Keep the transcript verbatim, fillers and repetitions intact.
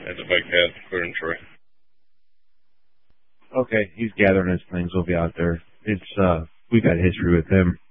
at the big head clearing tree. Okay, he's gathering his things. We'll be out there. It's uh, we got history with him.